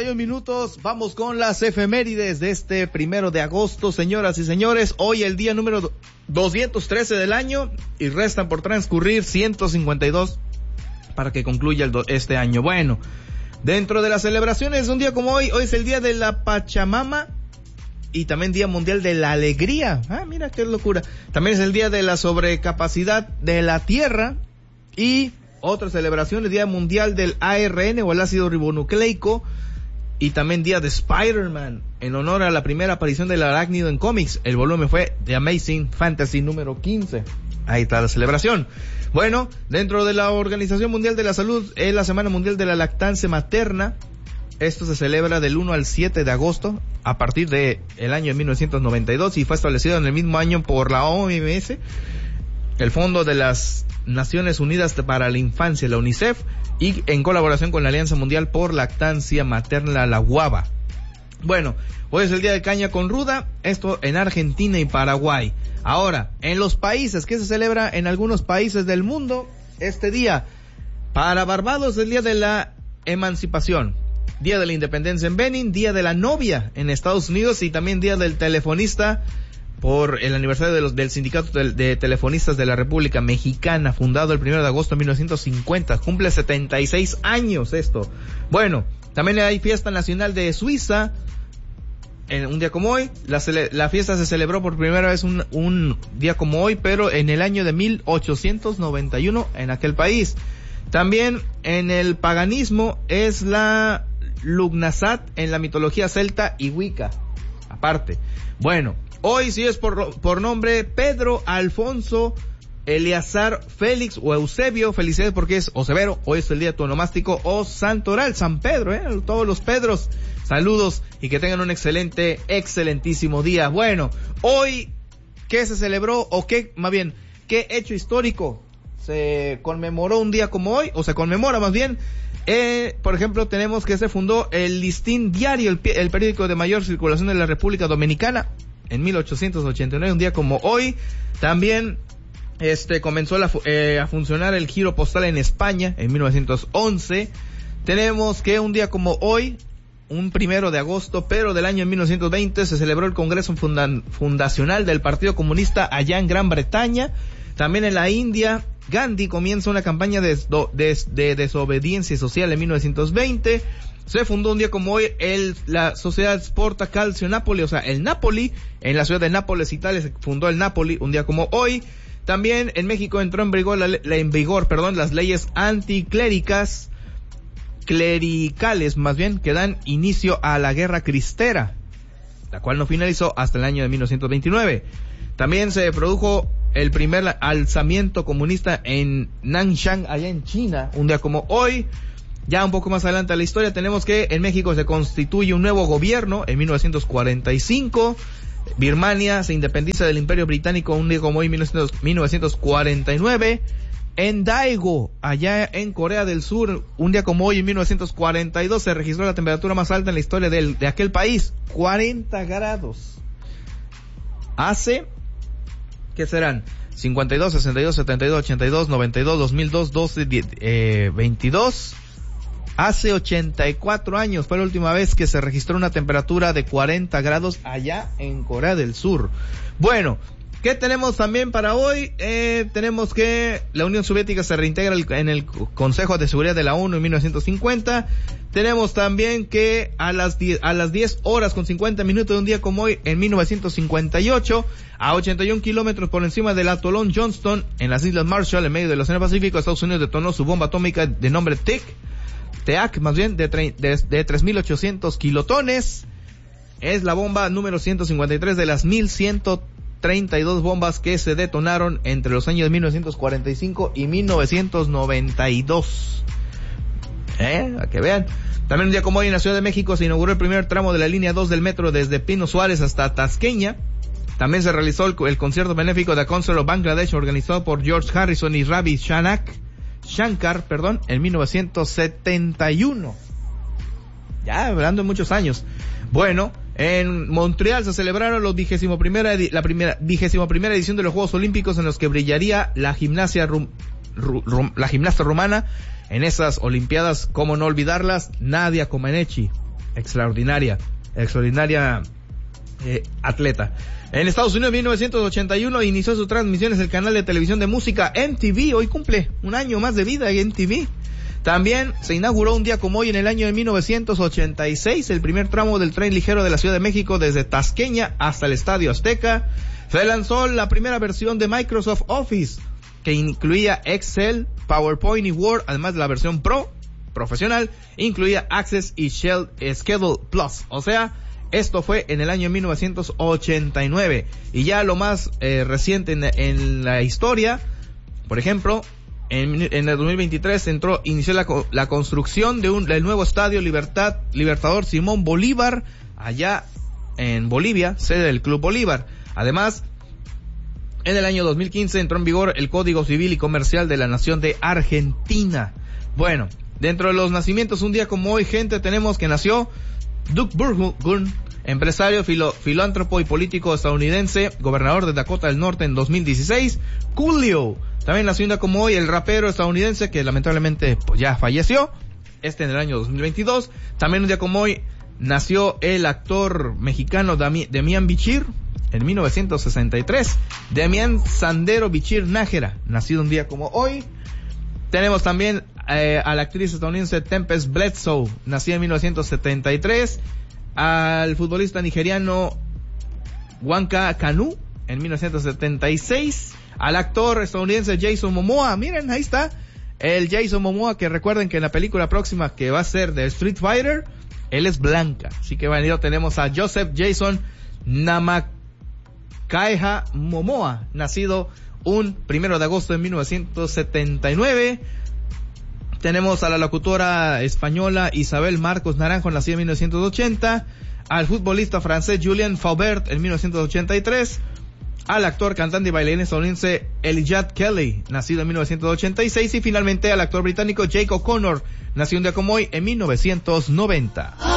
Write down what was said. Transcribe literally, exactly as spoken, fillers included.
y un minutos, vamos con las efemérides de este primero de agosto, señoras y señores. Hoy el día número doscientos trece del año y restan por transcurrir ciento cincuenta y dos para que concluya el do- este año. Bueno, dentro de las celebraciones, un día como hoy, hoy es el día de la Pachamama y también Día Mundial de la Alegría. Ah, mira qué locura. También es el día de la sobrecapacidad de la Tierra y otra celebración, el Día Mundial del A R N o el ácido ribonucleico y también Día de Spider-Man en honor a la primera aparición del arácnido en cómics. El volumen fue The Amazing Fantasy número quince. Ahí está la celebración. Bueno, dentro de la Organización Mundial de la Salud es la Semana Mundial de la Lactancia Materna. Esto se celebra del uno al siete de agosto a partir de el año de mil novecientos noventa y dos y fue establecido en el mismo año por la O M S, el Fondo de las Naciones Unidas para la Infancia, la UNICEF, y en colaboración con la Alianza Mundial por Lactancia Materna, la UABA. Bueno, hoy es el día de caña con ruda, esto en Argentina y Paraguay. Ahora, en los países, ¿qué se celebra en algunos países del mundo este día? Para Barbados, el día de la emancipación, día de la independencia en Benin, día de la novia en Estados Unidos y también día del telefonista por el aniversario de los, del Sindicato de, de Telefonistas de la República Mexicana, fundado el primero de agosto de mil novecientos cincuenta. Cumple setenta y seis años esto. Bueno, también hay fiesta nacional de Suiza. En un día como hoy, la, cele, la fiesta se celebró por primera vez un, un día como hoy, pero en el año de mil ochocientos noventa y uno en aquel país. También en el paganismo es la Lugnasat en la mitología celta y Wicca. Aparte. Bueno, hoy sí es por, por nombre Pedro Alfonso Eleazar Félix o Eusebio. Felicidades porque es o severo, hoy es el día de tu onomástico o santoral, San Pedro, eh, todos los Pedros. Saludos y que tengan un excelente, excelentísimo día. Bueno, hoy, ¿qué se celebró o qué, más bien, qué hecho histórico se conmemoró un día como hoy, o se conmemora más bien? Eh, por ejemplo, tenemos que se fundó el Listín Diario, el, el periódico de mayor circulación de la República Dominicana, en mil ochocientos ochenta y nueve, un día como hoy. También este comenzó la, eh, a funcionar el giro postal en España, en mil novecientos once. Tenemos que un día como hoy, un primero de agosto, pero del año mil novecientos veinte, se celebró el Congreso Funda- Fundacional del Partido Comunista allá en Gran Bretaña. También en la India, Gandhi comienza una campaña de, de, de desobediencia social en mil novecientos veinte. Se fundó un día como hoy el, la Sociedad Sporta Calcio Napoli, o sea, el Napoli, en la ciudad de Nápoles, Italia, se fundó el Napoli un día como hoy. También en México entró en vigor, la, la, en vigor, perdón, las leyes anticléricas, clericales más bien, que dan inicio a la Guerra Cristera, la cual no finalizó hasta el año de mil novecientos veintinueve. También se produjo el primer alzamiento comunista en Nanshan, allá en China, un día como hoy. Ya un poco más adelante a la historia tenemos que en México se constituye un nuevo gobierno en mil novecientos cuarenta y cinco. Birmania se independiza del Imperio Británico un día como hoy, mil novecientos cuarenta y nueve. En Daegu, allá en Corea del Sur, un día como hoy, en mil novecientos cuarenta y dos, se registró la temperatura más alta en la historia del, de aquel país, cuarenta grados. Hace, ¿qué serán? cincuenta y dos, sesenta y dos, setenta y dos, ochenta y dos, noventa y dos, dos mil dos, doce, diez, eh, veintidós. Hace ochenta y cuatro años fue la última vez que se registró una temperatura de cuarenta grados allá en Corea del Sur. Bueno, ¿qué tenemos también para hoy? Eh, tenemos que la Unión Soviética se reintegra en el Consejo de Seguridad de la ONU en mil novecientos cincuenta. Tenemos también que a las diez, a las diez horas con cincuenta minutos de un día como hoy, en mil novecientos cincuenta y ocho, a ochenta y un kilómetros por encima del atolón Johnston, en las Islas Marshall, en medio del Océano Pacífico, Estados Unidos detonó su bomba atómica de nombre T I C, T A C más bien, de, tre- de, de tres mil ochocientos kilotones. Es la bomba número ciento cincuenta y tres de las mil ciento treinta y dos bombas que se detonaron entre los años mil novecientos cuarenta y cinco y mil novecientos noventa y dos. ¿Eh? A que vean. También un día como hoy en la Ciudad de México se inauguró el primer tramo de la línea dos del metro desde Pino Suárez hasta Tasqueña. También se realizó el, el concierto benéfico de Concert of Bangladesh organizado por George Harrison y Ravi Shankar, Shankar, perdón, en mil novecientos setenta y uno. Ya hablando de muchos años. Bueno, en Montreal se celebraron los vigésimo primera edi- la primera vigésimo primera edición de los Juegos Olímpicos en los que brillaría la gimnasia rum, rum, rum, la gimnasta rumana en esas Olimpiadas, cómo no olvidarlas, Nadia Comaneci. extraordinaria, extraordinaria eh, atleta. En Estados Unidos, en mil novecientos ochenta y uno, inició sus transmisiones el canal de televisión de música M T V. Hoy cumple un año más de vida en M T V. También se inauguró un día como hoy, en el año de mil novecientos ochenta y seis, el primer tramo del tren ligero de la Ciudad de México desde Tasqueña hasta el Estadio Azteca. Se lanzó la primera versión de Microsoft Office, que incluía Excel, PowerPoint y Word, además de la versión Pro, profesional, incluía Access y Shell Schedule Plus. O sea, esto fue en el año mil novecientos ochenta y nueve. Y ya lo más eh, reciente en, en la historia, por ejemplo, en, en el dos mil veintitrés entró, inició la, la construcción de un, del nuevo estadio Libertad, Libertador Simón Bolívar, allá en Bolivia, sede del Club Bolívar. Además, en el año dos mil quince entró en vigor el Código Civil y Comercial de la Nación de Argentina. Bueno, dentro de los nacimientos, un día como hoy, gente, tenemos que nació Doug Burgum, empresario, filo, filántropo y político estadounidense, gobernador de Dakota del Norte en dos mil dieciséis. Coolio, también nació un día como hoy el rapero estadounidense que lamentablemente pues ya falleció, este en el año dos mil veintidós. También un día como hoy nació el actor mexicano Dami, Demián Bichir, en mil novecientos sesenta y tres. Demián Sandero Bichir Nájera, nacido un día como hoy. Tenemos también eh, a la actriz estadounidense Tempest Bledsoe, nacida en mil novecientos setenta y tres. Al futbolista nigeriano Wanka Kanu, en mil novecientos setenta y seis. Al actor estadounidense Jason Momoa, miren, ahí está. El Jason Momoa, que recuerden que en la película próxima que va a ser de Street Fighter, él es Blanca. Así que bueno, tenemos a Joseph Jason Namakaiha Momoa, nacido un primero de agosto de mil novecientos setenta y nueve. Tenemos a la locutora española Isabel Marcos Naranjo, nacida en mil novecientos ochenta. Al futbolista francés Julien Faubert en mil novecientos ochenta y tres. Al actor, cantante y bailarín estadounidense Elijah Kelly, nacido en mil novecientos ochenta y seis. Y finalmente al actor británico Jake O'Connor, nacido un día como hoy en mil novecientos noventa.